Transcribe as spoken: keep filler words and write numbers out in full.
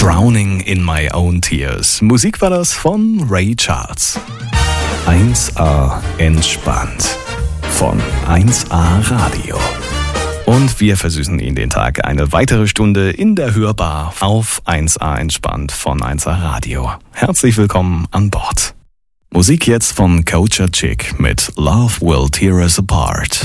Drowning in My Own Tears. Musik war das von Ray Charles. eins A entspannt von eins A Radio. Und wir versüßen Ihnen den Tag eine weitere Stunde in der Hörbar auf eins A entspannt von eins A Radio. Herzlich willkommen an Bord. Musik jetzt von Culture Chick mit Love Will Tear Us Apart.